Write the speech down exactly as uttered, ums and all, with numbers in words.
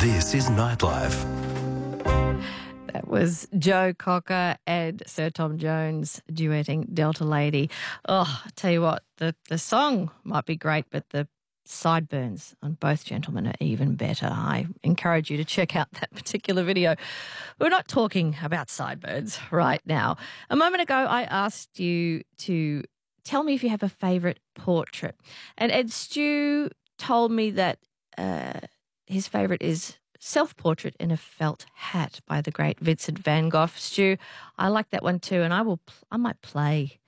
This is Nightlife. That was Joe Cocker and Sir Tom Jones duetting Delta Lady. Oh, I tell you what, the, the song might be great, but the sideburns on both gentlemen are even better. I encourage you to check out that particular video. We're not talking about sideburns right now. A moment ago, I asked you to tell me if you have a favourite portrait. And Ed Stew told me that uh, his favourite is Self-Portrait in a Felt Hat by the great Vincent van Gogh. Stu, I like that one too, and I will. I might play